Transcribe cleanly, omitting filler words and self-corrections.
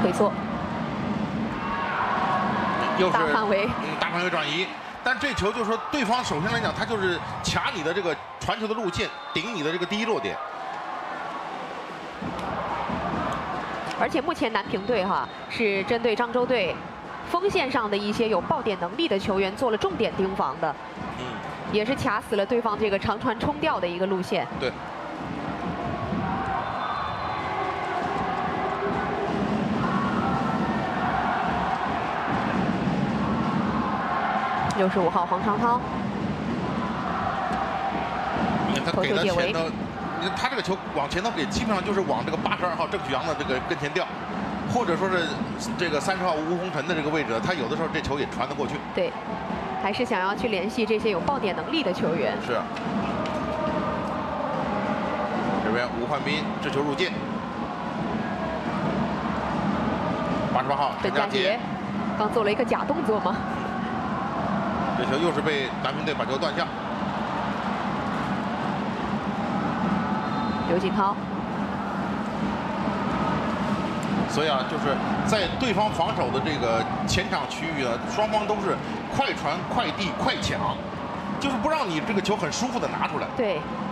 回缩， 又是大范围转移。但这球就是说，对方首先来讲，他就是卡你的这个传球的路线，顶你的这个第一落点。 而且目前南平队是针对漳州队锋线上的一些有爆点能力的球员做了重点盯防的，也是卡死了对方这个长传冲吊的一个路线。 对。 65号黄长涛， 你看他给的前头，你看他这个球往前头给，基本上就是往这个82号郑旭阳的这个跟前吊，或者说是这个30号吴洪尘的这个位置，他有的时候这球也传得过去。 对，还是想要去联系这些有爆点能力的球员。 是。这边吴焕斌掷球入界，88号陈家杰， 刚做了一个假动作吗？ 这球又是被南平队把球断下。 刘锦涛。 所以就是在对方防守的这个前场区域双方都是快传、快递、快抢，就是不让你这个球很舒服的拿出来。 对，